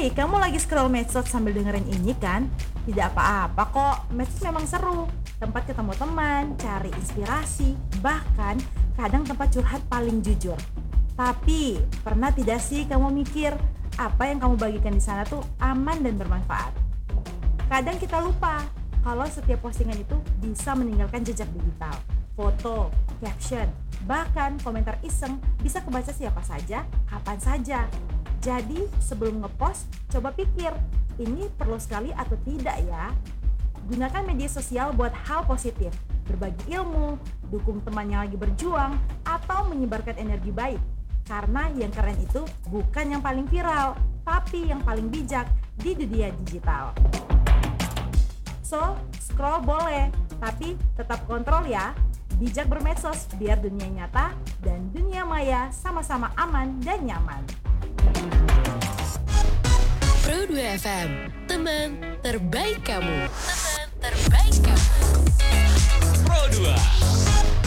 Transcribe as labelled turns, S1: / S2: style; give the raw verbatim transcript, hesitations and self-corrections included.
S1: Hei, kamu lagi scroll medsos sambil dengerin ini kan? Tidak apa-apa kok, medsos memang seru. Tempat ketemu teman, cari inspirasi, bahkan kadang tempat curhat paling jujur. Tapi, pernah tidak sih kamu mikir apa yang kamu bagikan di sana tuh aman dan bermanfaat? Kadang kita lupa kalau setiap postingan itu bisa meninggalkan jejak digital. Foto, caption, bahkan komentar iseng bisa kebaca siapa saja, kapan saja. Jadi sebelum ngepost, coba pikir, ini perlu sekali atau tidak ya? Gunakan media sosial buat hal positif, berbagi ilmu, dukung teman yang lagi berjuang, atau menyebarkan energi baik. Karena yang keren itu bukan yang paling viral, tapi yang paling bijak di dunia digital. So, scroll boleh, tapi tetap kontrol ya. Bijak bermedsos biar dunia nyata dan dunia maya sama-sama aman dan nyaman.
S2: Pro dua F M, teman terbaik kamu. Teman terbaik kamu.